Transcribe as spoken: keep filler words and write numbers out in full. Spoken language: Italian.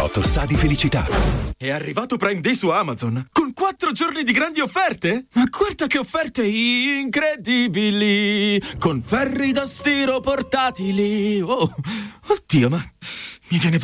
Moto sa di felicità. È arrivato Prime Day su Amazon con quattro giorni di grandi offerte. Ma guarda che offerte incredibili, con ferri da stiro portatili. Oh, oddio, ma mi viene